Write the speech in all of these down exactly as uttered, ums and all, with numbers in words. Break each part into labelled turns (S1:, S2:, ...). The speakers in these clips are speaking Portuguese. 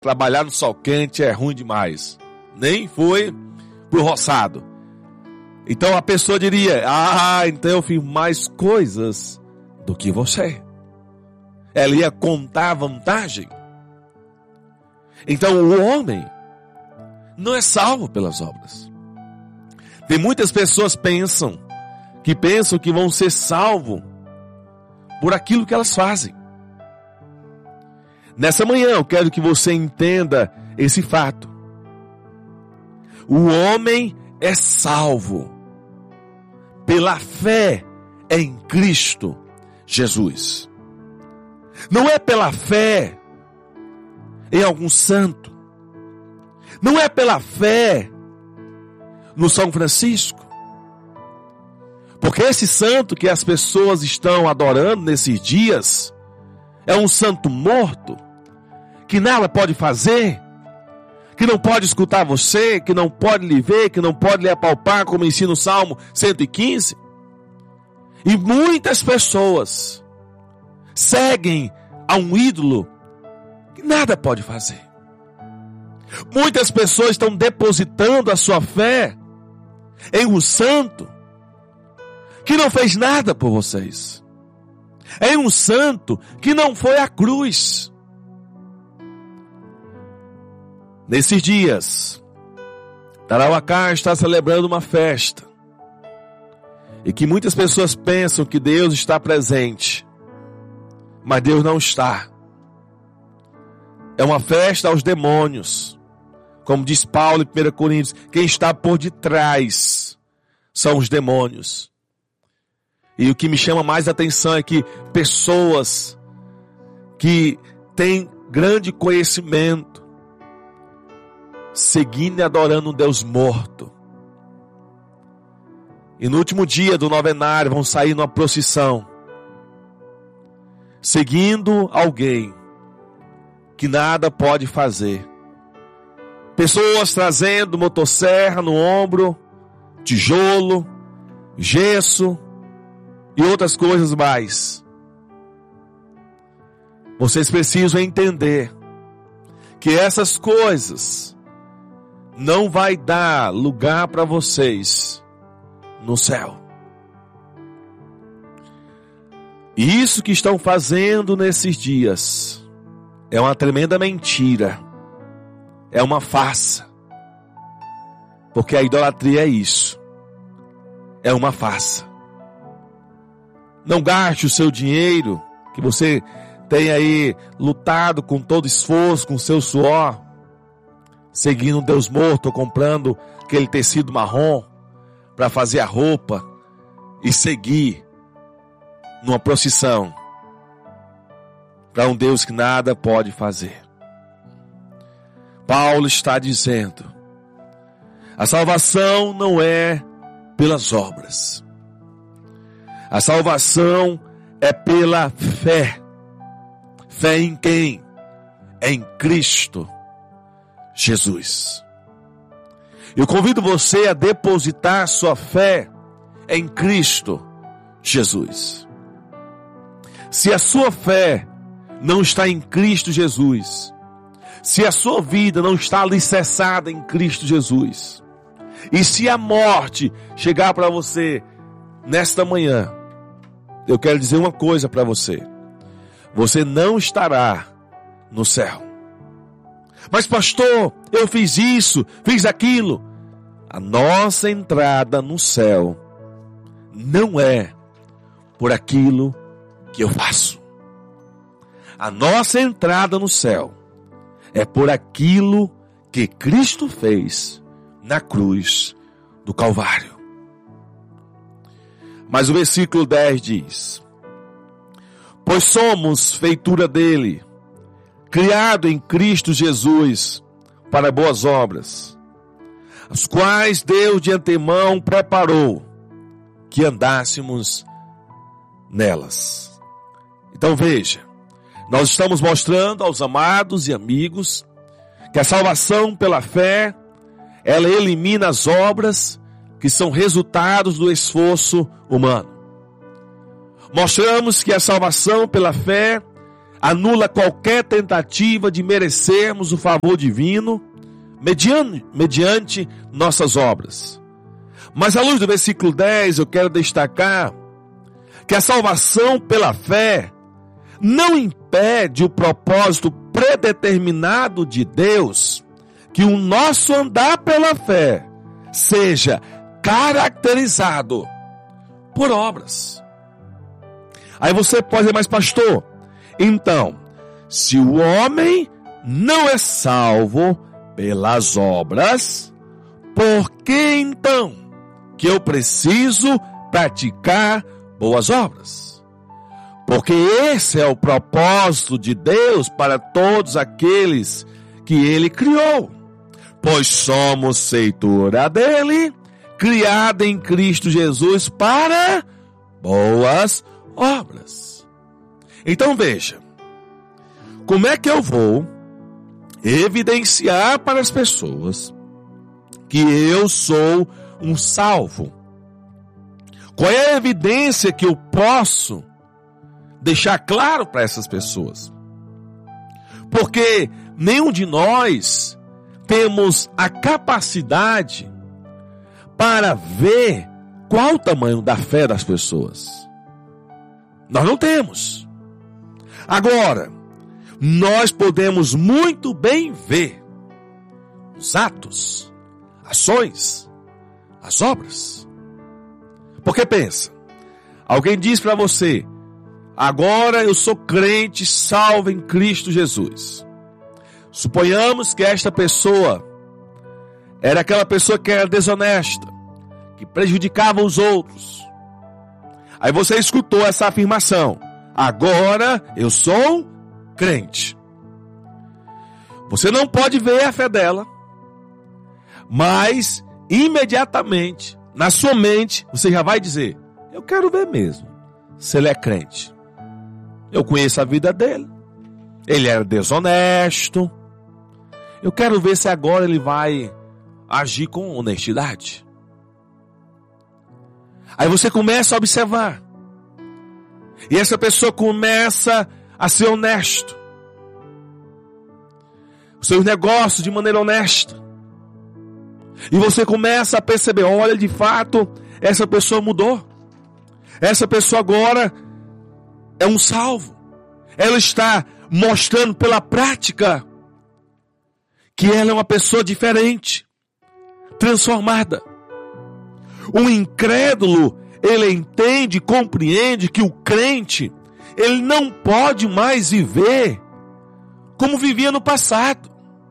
S1: trabalhar no sol quente é ruim demais. Nem foi pro roçado. Então a pessoa diria, ah, então eu fiz mais coisas do que você. Ela ia contar a vantagem. Então o homem não é salvo pelas obras. Tem muitas pessoas pensam, que pensam que vão ser salvos por aquilo que elas fazem. Nessa manhã eu quero que você entenda esse fato. O homem é salvo pela fé em Cristo Jesus. Não é pela fé em algum santo. Não é pela fé no São Francisco. Porque esse santo que as pessoas estão adorando nesses dias é um santo morto, que nada pode fazer, que não pode escutar você, que não pode lhe ver, que não pode lhe apalpar, como ensina o Salmo cento e quinze. E muitas pessoas seguem a um ídolo que nada pode fazer. Muitas pessoas estão depositando a sua fé em um santo que não fez nada por vocês. Em um santo que não foi à cruz. Nesses dias, Tarauacá está celebrando uma festa. E que muitas pessoas pensam que Deus está presente. Mas Deus não está. É uma festa aos demônios. Como diz Paulo em primeira Coríntios, quem está por detrás são os demônios. E o que me chama mais a atenção é que pessoas que têm grande conhecimento, seguindo e adorando um Deus morto. E no último dia do novenário vão sair numa procissão, seguindo alguém que nada pode fazer. Pessoas trazendo motosserra no ombro, tijolo, gesso e outras coisas mais. Vocês precisam entender que essas coisas não vai dar lugar para vocês no céu. E isso que estão fazendo nesses dias é uma tremenda mentira. É uma farsa. Porque a idolatria é isso. É uma farsa. Não gaste o seu dinheiro, que você tem aí lutado com todo esforço, com seu suor, seguindo um Deus morto, ou comprando aquele tecido marrom para fazer a roupa e seguir numa procissão para um Deus que nada pode fazer. Paulo está dizendo, a salvação não é pelas obras. A salvação é pela fé. Fé em quem? Em Cristo Jesus. Eu convido você a depositar sua fé em Cristo Jesus. Se a sua fé não está em Cristo Jesus, se a sua vida não está alicerçada em Cristo Jesus, e se a morte chegar para você nesta manhã, eu quero dizer uma coisa para você. Você não estará no céu. Mas pastor, eu fiz isso, fiz aquilo. A nossa entrada no céu não é por aquilo que eu faço. A nossa entrada no céu é por aquilo que Cristo fez na cruz do Calvário. Mas o versículo dez diz, pois somos feitura dele, criado em Cristo Jesus para boas obras, as quais Deus de antemão preparou que andássemos nelas. Então veja, nós estamos mostrando aos amados e amigos que a salvação pela fé, ela elimina as obras que são resultados do esforço humano. Mostramos que a salvação pela fé anula qualquer tentativa de merecermos o favor divino mediante, mediante nossas obras. Mas à luz do versículo dez, eu quero destacar que a salvação pela fé não impede o propósito predeterminado de Deus, que o nosso andar pela fé seja caracterizado por obras. Aí você pode dizer, mas pastor, então, se o homem não é salvo pelas obras, por que então que eu preciso praticar boas obras? Porque esse é o propósito de Deus para todos aqueles que Ele criou. Pois somos feitura dele, criada em Cristo Jesus para boas obras. Então veja, como é que eu vou evidenciar para as pessoas que eu sou um salvo? Qual é a evidência que eu posso deixar claro para essas pessoas? Porque nenhum de nós temos a capacidade para ver qual o tamanho da fé das pessoas. Nós não temos. Agora, nós podemos muito bem ver os atos, ações, as obras. Porque pensa, alguém diz para você, agora eu sou crente, salvo em Cristo Jesus. Suponhamos que esta pessoa era aquela pessoa que era desonesta, que prejudicava os outros. Aí você escutou essa afirmação, agora eu sou crente. Você não pode ver a fé dela, mas imediatamente, na sua mente, você já vai dizer, eu quero ver mesmo se ele é crente. Eu conheço a vida dele, ele era desonesto, eu quero ver se agora ele vai agir com honestidade. Aí você começa a observar. E essa pessoa começa a ser honesto. Os seus negócios de maneira honesta. E você começa a perceber, olha, de fato, essa pessoa mudou. Essa pessoa agora é um salvo. Ela está mostrando pela prática que ela é uma pessoa diferente, transformada. O incrédulo, ele entende, compreende que o crente, ele não pode mais viver como vivia no passado.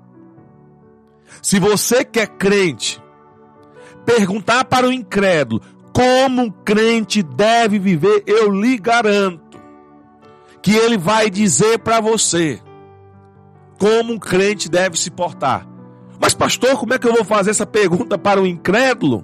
S1: Se você que é crente, perguntar para o incrédulo como um crente deve viver, eu lhe garanto que ele vai dizer para você como um crente deve se portar. Mas pastor, como é que eu vou fazer essa pergunta para o incrédulo?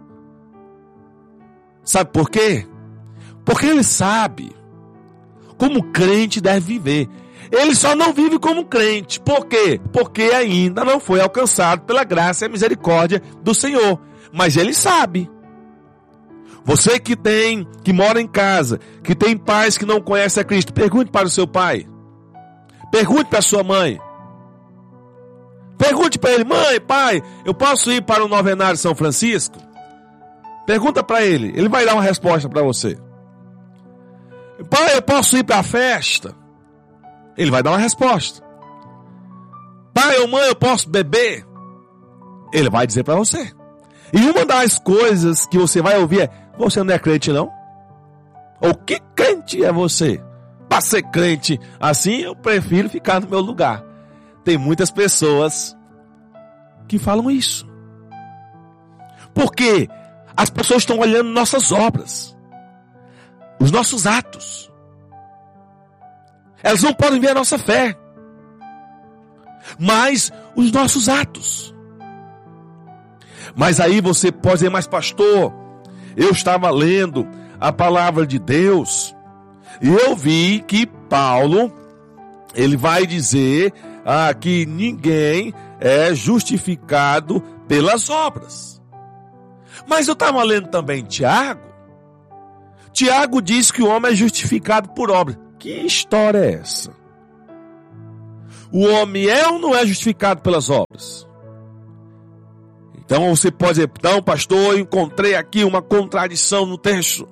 S1: Sabe por quê? Porque ele sabe como crente deve viver. Ele só não vive como crente. Por quê? Porque ainda não foi alcançado pela graça e a misericórdia do Senhor. Mas ele sabe. Você que tem, que mora em casa, que tem pais que não conhecem a Cristo, pergunte para o seu pai. Pergunte para a sua mãe. Pergunte para ele, mãe, pai, eu posso ir para o novenário de São Francisco? Pergunta para ele, ele vai dar uma resposta para você. Pai, eu posso ir para a festa? Ele vai dar uma resposta. Pai ou mãe, eu posso beber? Ele vai dizer para você. E uma das coisas que você vai ouvir é, você não é crente não? Ou que crente é você? Para ser crente assim, eu prefiro ficar no meu lugar. Tem muitas pessoas que falam isso. Por quê? As pessoas estão olhando nossas obras, os nossos atos. Elas não podem ver a nossa fé, mas os nossos atos. Mas aí você pode dizer, mas pastor, eu estava lendo a palavra de Deus e eu vi que Paulo, ele vai dizer ah, que ninguém é justificado pelas obras. Mas eu estava lendo também Tiago. Tiago diz que o homem é justificado por obra. Que história é essa? o homem é ou não é justificado pelas obras? Então você pode dizer, não, pastor, eu encontrei aqui uma contradição no texto.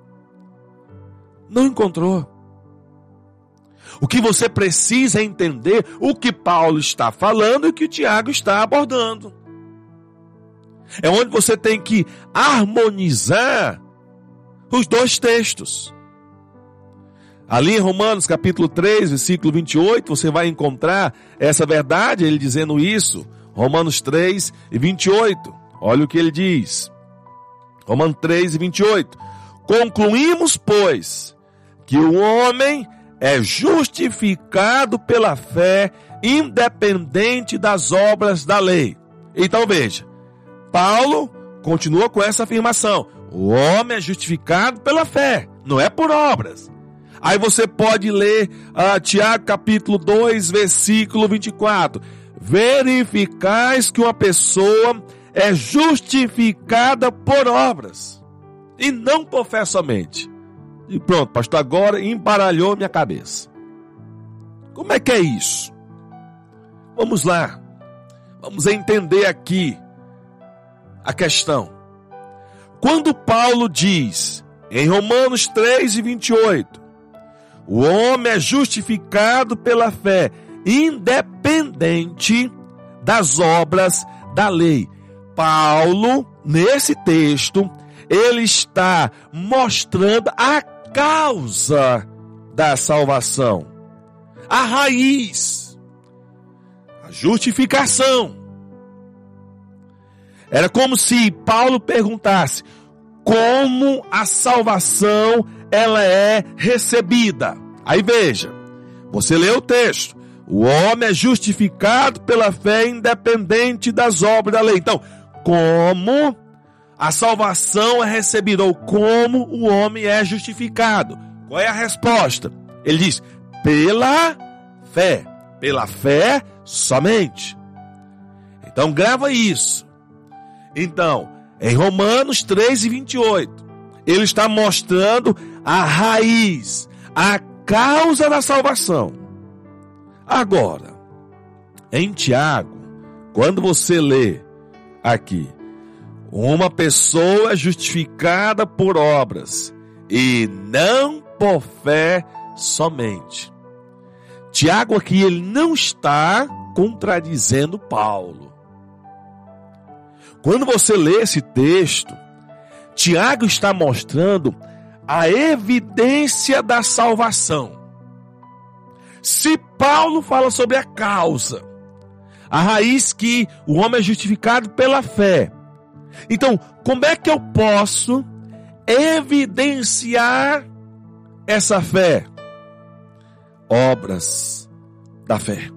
S1: Não encontrou. O que você precisa é entender o que Paulo está falando e o que o Tiago está abordando. É onde você tem que harmonizar os dois textos. Ali em Romanos capítulo três, versículo vinte e oito, você vai encontrar essa verdade, ele dizendo isso. Romanos três e vinte e oito. Olha o que ele diz. Romanos três e vinte e oito. Concluímos, pois, que o homem é justificado pela fé, independente das obras da lei. Então veja, Paulo continua com essa afirmação. O homem é justificado pela fé, não é por obras. Aí você pode ler uh, Tiago capítulo dois, versículo vinte e quatro. Verificais que uma pessoa é justificada por obras, e não por fé somente. E pronto, pastor, agora embaralhou minha cabeça. Como é que é isso? Vamos lá. Vamos entender aqui a questão. Quando Paulo diz, em Romanos três e vinte e oito, o homem é justificado pela fé, independente das obras da lei. Paulo, nesse texto, ele está mostrando a causa da salvação, a raiz, a justificação. Era como se Paulo perguntasse como a salvação ela é recebida. Aí veja, você lê o texto, o homem é justificado pela fé independente das obras da lei. Então, como a salvação é recebida, ou como o homem é justificado? Qual é a resposta? Ele diz, pela fé. Pela fé somente. Então grava isso. Então, em Romanos três e vinte e oito, ele está mostrando a raiz, a causa da salvação. Agora, em Tiago, quando você lê aqui, uma pessoa é justificada por obras e não por fé somente. Tiago aqui, ele não está contradizendo Paulo. Quando você lê esse texto, Tiago está mostrando a evidência da salvação. Se Paulo fala sobre a causa, a raiz que o homem é justificado pela fé, então, como é que eu posso evidenciar essa fé? Obras da fé.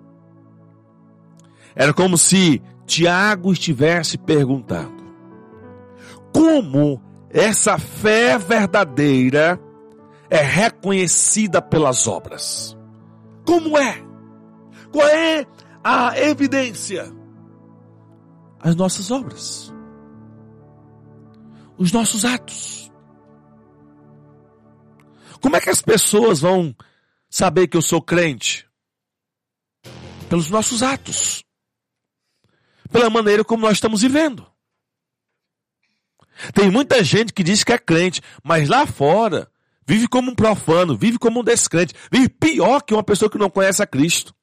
S1: Era como se Tiago estivesse perguntando: como essa fé verdadeira é reconhecida pelas obras? Como é? Qual é a evidência? As nossas obras. Os nossos atos. Como é que as pessoas vão saber que eu sou crente? Pelos nossos atos. Pela maneira como nós estamos vivendo. Tem muita gente que diz que é crente, mas lá fora vive como um profano, vive como um descrente, vive pior que uma pessoa que não conhece a Cristo.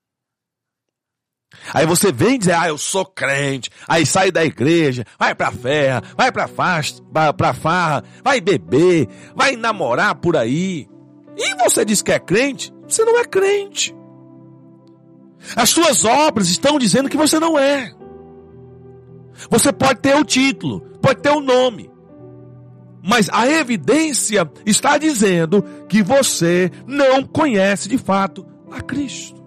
S1: Aí você vem dizer, ah, eu sou crente, aí sai da igreja, vai pra ferra, vai pra, fast, pra farra, vai beber, vai namorar por aí. E você diz que é crente? Você não é crente. As suas obras estão dizendo que você não é. Você pode ter o título, pode ter o nome, mas a evidência está dizendo que você não conhece de fato a Cristo.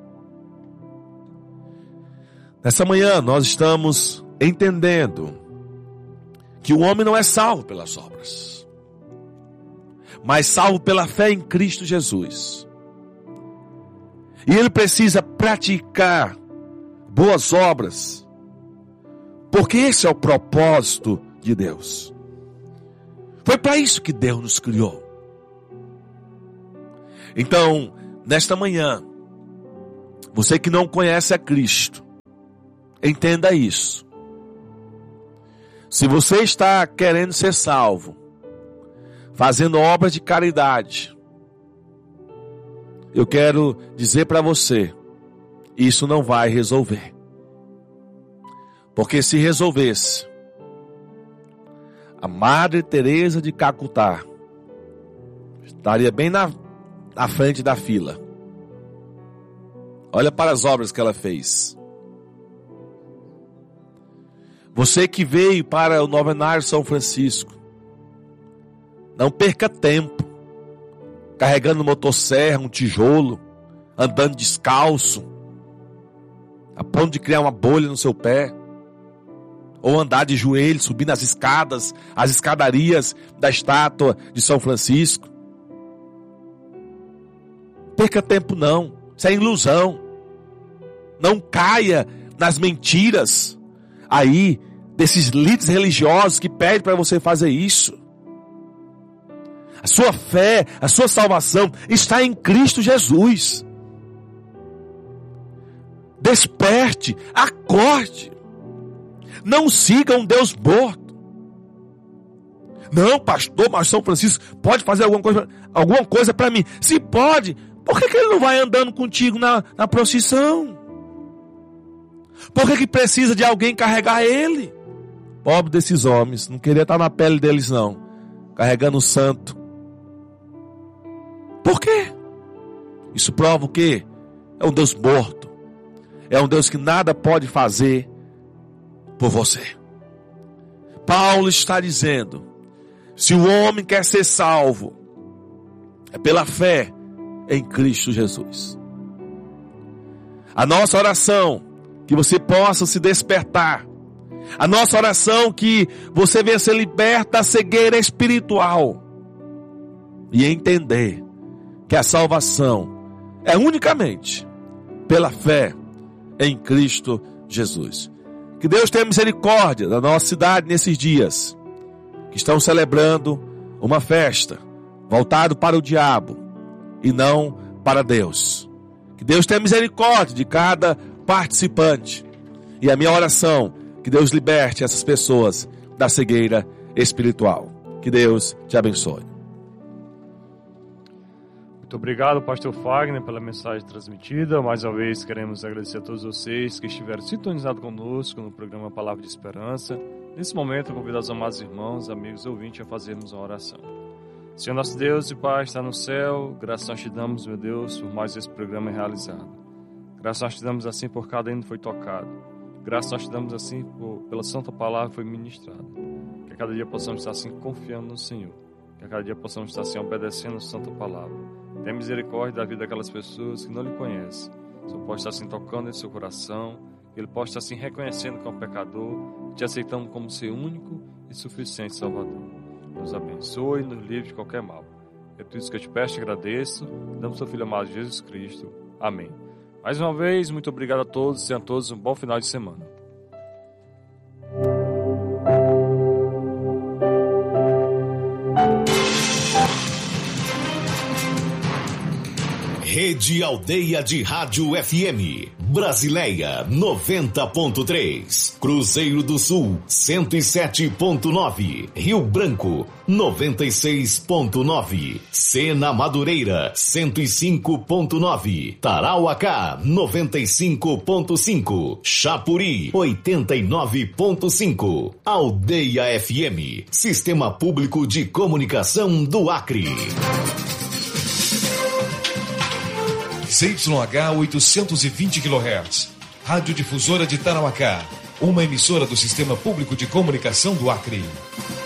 S1: Nessa manhã nós estamos entendendo que o homem não é salvo pelas obras, mas salvo pela fé em Cristo Jesus. E ele precisa praticar boas obras, porque esse é o propósito de Deus. Foi para isso que Deus nos criou. Então, nesta manhã, Você que não conhece a Cristo, entenda isso. Se você está querendo ser salvo, fazendo obras de caridade, eu quero dizer para você, isso não vai resolver. Porque se resolvesse, a Madre Teresa de Calcutá estaria bem na, na frente da fila. Olha para as obras que ela fez. Você que veio para o Novenário São Francisco, não perca tempo carregando motosserra, um tijolo, andando descalço, a ponto de criar uma bolha no seu pé, ou andar de joelhos, subir nas escadas, as escadarias da estátua de São Francisco. Perca tempo não, isso é ilusão. Não caia nas mentiras aí desses líderes religiosos que pedem para você fazer isso. A sua fé, a sua salvação está em Cristo Jesus. Desperte, acorde. Não siga um Deus morto. Não, pastor, mas São Francisco pode fazer alguma coisa, alguma coisa para mim. Se pode, por que, que ele não vai andando contigo na, na procissão? Por que, que precisa de alguém carregar ele? Pobre desses homens, não queria estar na pele deles não, carregando o santo. Por quê? Isso prova o quê? É um Deus morto. É um Deus que nada pode fazer por você. Paulo está dizendo, se o homem quer ser salvo, é pela fé em Cristo Jesus. A nossa oração, que você possa se despertar. A nossa oração, que você venha ser liberto da cegueira espiritual. E entender que a salvação é unicamente pela fé em Cristo Jesus. Que Deus tenha misericórdia da nossa cidade nesses dias, que estão celebrando uma festa voltado para o diabo e não para Deus. Que Deus tenha misericórdia de cada participante. E a minha oração, que Deus liberte essas pessoas da cegueira espiritual. Que Deus te abençoe.
S2: Muito obrigado, pastor Fagner, pela mensagem transmitida. Mais uma vez queremos agradecer a todos vocês que estiveram sintonizados conosco no programa Palavra de Esperança. Nesse momento, eu convido os amados irmãos, amigos ouvintes a fazermos uma oração. Senhor nosso Deus e Pai, está no céu, graças nós te damos, meu Deus, por mais esse programa realizado. Graças nós te damos assim por cada hino que foi tocado. Graças nós te damos assim por, pela santa palavra que foi ministrada. Que a cada dia possamos estar assim confiando no Senhor. Que a cada dia possamos estar assim obedecendo a santa palavra. Tenha misericórdia da vida daquelas pessoas que não lhe conhecem. O Senhor pode estar assim tocando em seu coração. Que Ele pode estar assim reconhecendo que é um pecador. Te aceitando como seu único e suficiente Salvador. Nos abençoe e nos livre de qualquer mal. É tudo isso que eu te peço e agradeço. Damos ao Filho amado Jesus Cristo. Amém. Mais uma vez, muito obrigado a todos. Tenham todos um bom final de semana.
S3: Rede Aldeia de Rádio F M, Brasileia noventa ponto três, Cruzeiro do Sul cento e sete ponto nove, Rio Branco noventa e seis ponto nove, Sena Madureira cento e cinco ponto nove, Tarauacá noventa e cinco ponto cinco, Chapuri oitenta e nove ponto cinco, Aldeia F M, Sistema Público de Comunicação do Acre.
S4: C Y H oitocentos e vinte quilohertz, Rádio Difusora de Tarauacá, uma emissora do Sistema Público de Comunicação do Acre.